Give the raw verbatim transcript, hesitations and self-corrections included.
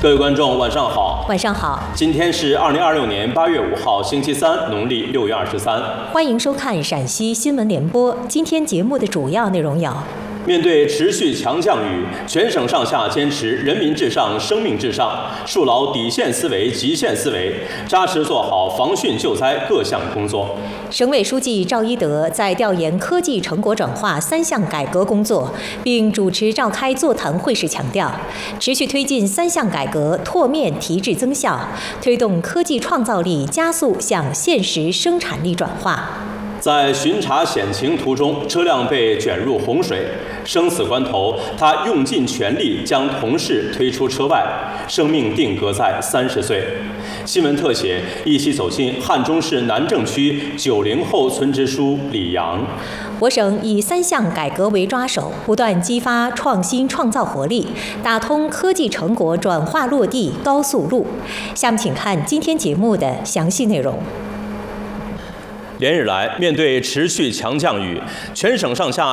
各位观众，晚上好。 晚上好。 今天是二零二六年八月五号，星期三，农历六月二十三。 欢迎收看陕西新闻联播。今天节目的主要内容有： 面对持续强降雨，全省上下坚持人民至上、生命至上，树牢底线思维、极限思维，扎实做好防汛救灾各项工作。 省委书记赵一德在调研科技成果转化三项改革工作，并主持召开座谈会时强调，持续推进三项改革拓面提质增效，推动科技创造力加速向现实生产力转化。 在巡查险情途中，车辆被卷入洪水，生死关头，他用尽全力将同事推出车外，生命定格在三十岁。新闻特写，一起走进汉中市南郑区九零后村支书李阳。 我省以三项改革为抓手，不断激发创新创造活力，打通科技成果转化落地高速路。下面请看今天节目的详细内容。 连日来，面对持续强降雨，全省上下